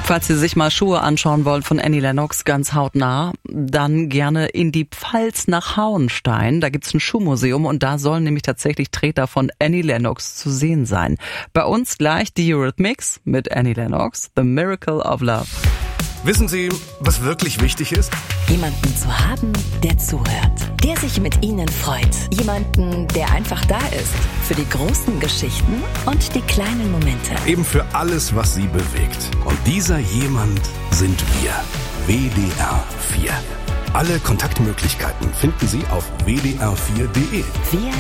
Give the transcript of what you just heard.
Falls Sie sich mal Schuhe anschauen wollen von Annie Lennox ganz hautnah, dann gerne in die Pfalz nach Hauenstein. Da gibt's ein Schuhmuseum und da sollen nämlich tatsächlich Treter von Annie Lennox zu sehen sein. Bei uns gleich die Eurythmics mit Annie Lennox, The Miracle of Love. Wissen Sie, was wirklich wichtig ist? Jemanden zu haben, der zuhört, der sich mit Ihnen freut. Jemanden, der einfach da ist. Für die großen Geschichten und die kleinen Momente. Eben für alles, was Sie bewegt. Und dieser jemand sind wir. WDR 4. Alle Kontaktmöglichkeiten finden Sie auf wdr4.de. Wir